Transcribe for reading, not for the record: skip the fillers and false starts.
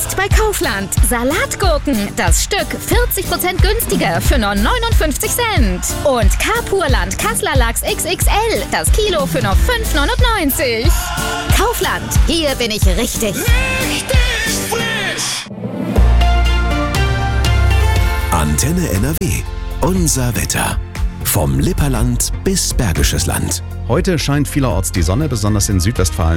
Jetzt bei Kaufland. Salatgurken. Das Stück 40% günstiger für nur 59 Cent. Und Carpurland Kassler Lachs XXL. Das Kilo für nur 5,99. Kaufland. Hier bin ich richtig. Richtig frisch! Antenne NRW. Unser Wetter. Vom Lipperland bis Bergisches Land. Heute scheint vielerorts die Sonne, besonders in Südwestfalen